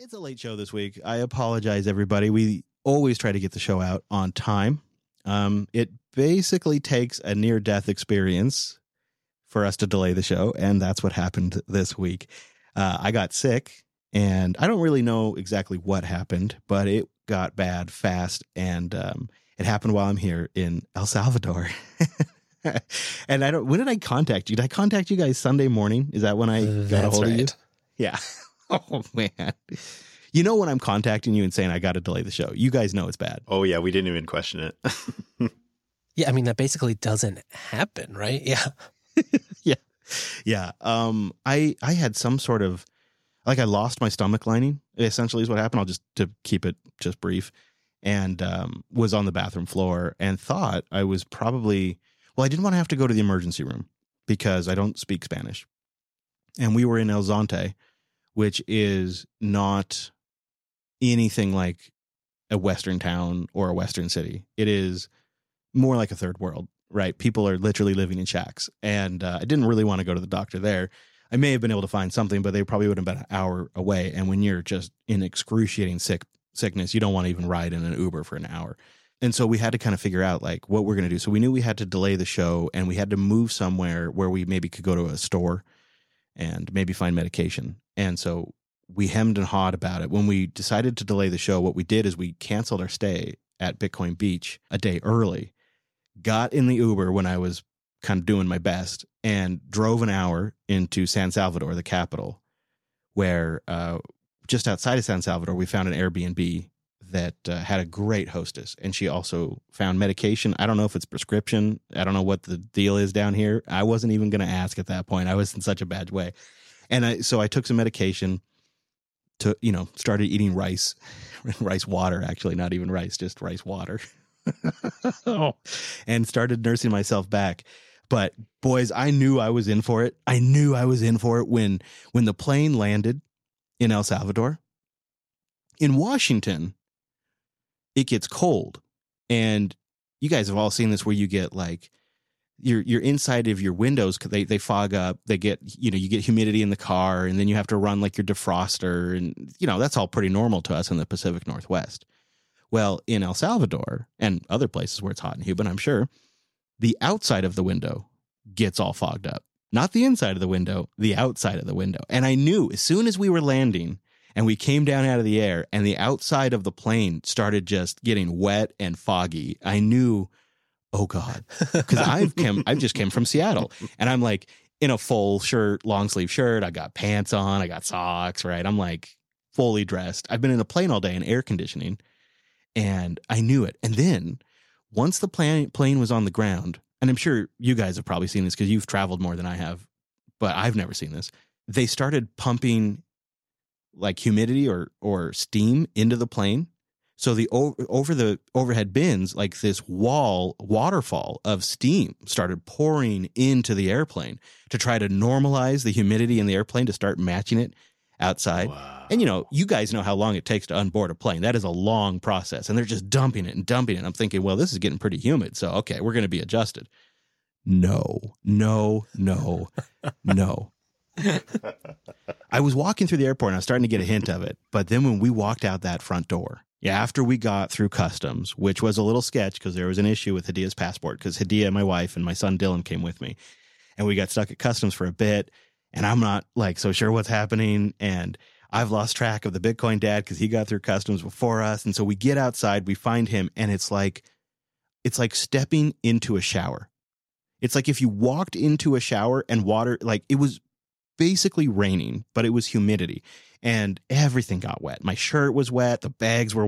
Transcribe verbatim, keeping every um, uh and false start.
It's a late show this week. I apologize, everybody. We always try to get the show out on time. Um, it basically takes a near-death experience for us to delay the show, and that's what happened this week. Uh, I got sick, and I don't really know exactly what happened, but it got bad fast, and um, it happened while I'm here in El Salvador. And I don't. When did I contact you? Did I contact you guys Sunday morning? Is that when I got That's a hold right. of you? Yeah. Oh, man. You know when I'm contacting you and saying I got to delay the show, you guys know it's bad. Oh, yeah. We didn't even question it. Yeah, I mean, that basically doesn't happen, right? Yeah. yeah. Yeah. Um, I, I had some sort of, like I lost my stomach lining, essentially is what happened. I'll just, to keep it just brief, and um, was on the bathroom floor and thought I was probably, well, I didn't want to have to go to the emergency room because I don't speak Spanish. And we were in El Zonte, which is not anything like a Western town or a Western city. It is more like a third world, right? People are literally living in shacks. And uh, I didn't really want to go to the doctor there. I may have been able to find something, but they probably would have been an hour away. And when you're just in excruciating sick sickness, you don't want to even ride in an Uber for an hour. And so we had to kind of figure out like what we're going to do. So we knew we had to delay the show, and we had to move somewhere where we maybe could go to a store and maybe find medication. And so we hemmed and hawed about it. When we decided to delay the show, what we did is we canceled our stay at Bitcoin Beach a day early, got in the Uber when I was kind of doing my best, and drove an hour into San Salvador, the capital, where uh, just outside of San Salvador, we found an Airbnb that uh, had a great hostess. And she also found medication. I don't know if it's prescription. I don't know what the deal is down here. I wasn't even going to ask at that point. I was in such a bad way. And I, so I took some medication to, you know, started eating rice, rice water, actually, not even rice, just rice water. And started nursing myself back. But boys, I knew I was in for it. I knew I was in for it when, when the plane landed in El Salvador. In Washington, it gets cold, and you guys have all seen this where you get like your your inside of your windows, they they fog up, they get, you know, you get humidity in the car, and then you have to run like your defroster, and you know that's all pretty normal to us in the Pacific Northwest. Well, in El Salvador and other places where it's hot and humid, I'm sure, the outside of the window gets all fogged up. Not the inside of the window, the outside of the window. And I knew as soon as we were landing and we came down out of the air and the outside of the plane started just getting wet and foggy, I knew, oh God, because I've come, I just came from Seattle, and I'm like in a full shirt, long sleeve shirt. I got pants on, I got socks, right? I'm like fully dressed. I've been in a plane all day in air conditioning, and I knew it. And then once the plane plane was on the ground, and I'm sure you guys have probably seen this because you've traveled more than I have, but I've never seen this. They started pumping like humidity or or steam into the plane. So the over, over the overhead bins, like this wall waterfall of steam started pouring into the airplane to try to normalize the humidity in the airplane to start matching it outside. Wow. And you know, you guys know how long it takes to unboard a plane. That is a long process, and they're just dumping it and dumping it. I'm thinking, well, this is getting pretty humid, so okay, we're going to be adjusted. No, no, no, no. I was walking through the airport and I was starting to get a hint of it. But then when we walked out that front door, yeah, after we got through customs, which was a little sketch because there was an issue with Hadia's passport, because Hadia, my wife, and my son Dylan came with me, and we got stuck at customs for a bit, and I'm not like so sure what's happening, and I've lost track of the Bitcoin dad because he got through customs before us. And so we get outside, we find him, and it's like it's like stepping into a shower. It's like if you walked into a shower and water, like it was basically raining, but it was humidity, and everything got wet. My shirt was wet. The bags were